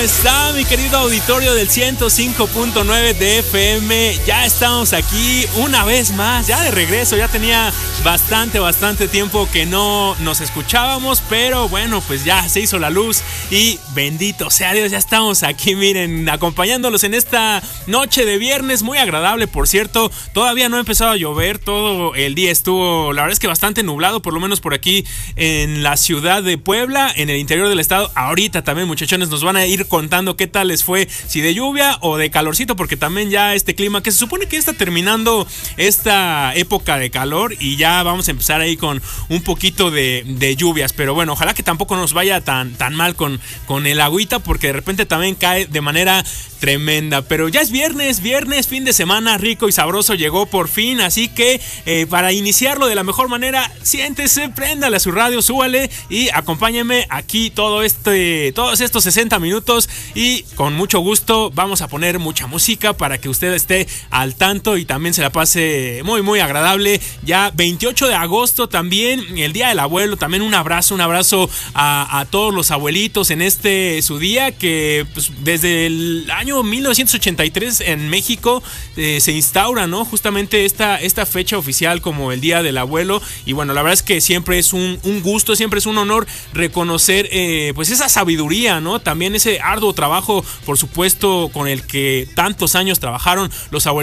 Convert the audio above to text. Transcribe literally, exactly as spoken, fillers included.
está mi querido auditorio del ciento cinco punto nueve de F M? Ya estamos aquí una vez más, ya de regreso. Ya tenía bastante, bastante tiempo que no nos escuchábamos, pero bueno, pues ya se hizo la luz y bendito sea Dios, ya estamos aquí, miren, acompañándolos en esta noche de viernes, muy agradable, por cierto. Todavía no ha empezado a llover, todo el día estuvo, la verdad es que bastante nublado, por lo menos por aquí en la ciudad de Puebla, en el interior del estado. Ahorita también, muchachones, nos van a ir contando qué tal les fue, si de lluvia o de calorcito, porque también ya este clima, que se supone que ya está terminando esta época de calor y ya vamos a empezar ahí con un poquito de, de lluvias, pero bueno, ojalá que tampoco nos vaya tan, tan mal con, con el agüita, porque de repente también cae de manera tremenda. Pero ya es viernes, viernes, fin de semana rico y sabroso llegó por fin, así que eh, para iniciarlo de la mejor manera, siéntese, préndale a su radio, súbale y acompáñenme aquí todo este, todos estos sesenta minutos, y con mucho gusto vamos a poner mucha música para que usted esté al tanto y también se la pase muy muy agradable. Ya veintiocho de agosto también, el día del abuelo, también un abrazo, un abrazo a, a todos los abuelitos en este su día, que pues, desde el año mil novecientos ochenta y tres en México eh, se instaura, ¿no? Justamente esta, esta fecha oficial como el día del abuelo, y bueno, la verdad es que siempre es un, un gusto, siempre es un honor reconocer eh, pues esa sabiduría, ¿no? También ese arduo trabajo, por supuesto, con el que tantos años trabajaron los abuelitos